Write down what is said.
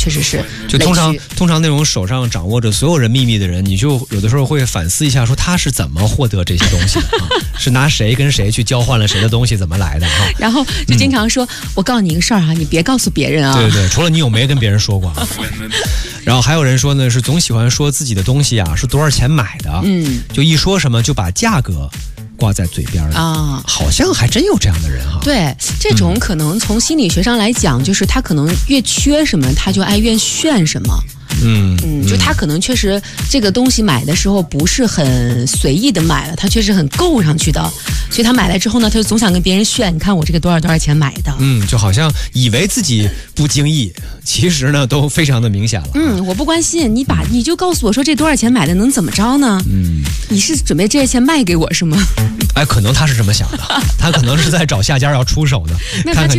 确实是就通常那种手上掌握着所有人秘密的人，你就有的时候会反思一下，说他是怎么获得这些东西的啊？是拿谁跟谁去交换了谁的东西，怎么来的啊？ 然后就经常说，我告诉你一个事儿啊，你别告诉别人啊。 对对，除了你有没跟别人说过啊？然后还有人说呢，是总喜欢说自己的东西啊是多少钱买的，就一说什么就把价格挂在嘴边啊，好像还真有这样的人哈。 对，这种可能从心理学上来讲，就是他可能越缺什么，他就爱越炫什么。就他可能确实这个东西买的时候不是很随意的买了，他确实很够上去的，所以他买来之后呢，他就总想跟别人炫，你看我这个多少钱买的。 就好像以为自己不经意，其实呢都非常的明显了。 我不关心，你就告诉我说这多少钱买的，能怎么着呢？你是准备这些钱卖给我是吗？ 可能他是这么想的，他可能是在找下家要出手的，看看